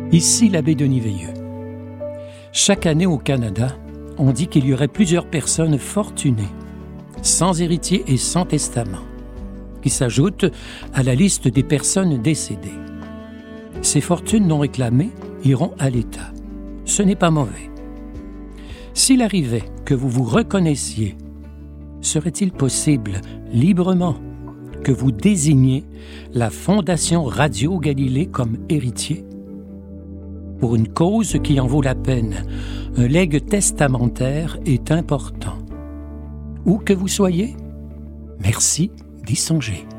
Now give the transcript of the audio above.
Ici l'abbé Denis Veilleux. Chaque année au Canada, on dit qu'il y aurait plusieurs personnes fortunées, sans héritier et sans testament, qui s'ajoutent à la liste des personnes décédées. Ces fortunes non réclamées iront à l'État. Ce n'est pas mauvais. S'il arrivait que vous vous reconnaissiez, serait-il possible, librement, que vous désigniez la Fondation Radio Galilée comme héritier? Pour une cause qui en vaut la peine, un legs testamentaire est important. Où que vous soyez, merci d'y songer.